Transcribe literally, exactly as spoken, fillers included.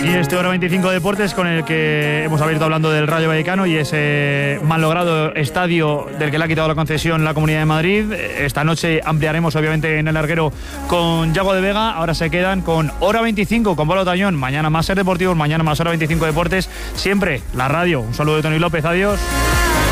Y este Hora veinticinco Deportes con el que hemos abierto hablando del Rayo Vallecano y ese mal logrado estadio del que le ha quitado la concesión la Comunidad de Madrid. Esta noche ampliaremos obviamente en el larguero con Yago de Vega. Ahora se quedan con Hora veinticinco con Pablo Tañón. Mañana más Ser Deportivos, mañana más Hora veinticinco Deportes. Siempre la radio. Un saludo de Tony López. Adiós.